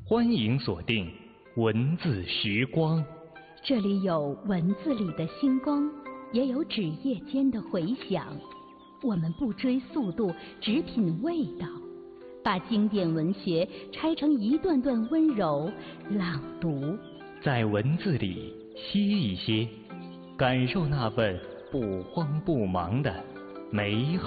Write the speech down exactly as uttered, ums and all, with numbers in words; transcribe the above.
欢迎锁定文字时光。 这里有文字里的星光，也有纸页间的回响。我们不追速度，只品味道，把经典文学拆成一段段温柔朗读， 在文字里歇一歇，感受那份不慌不忙的美好。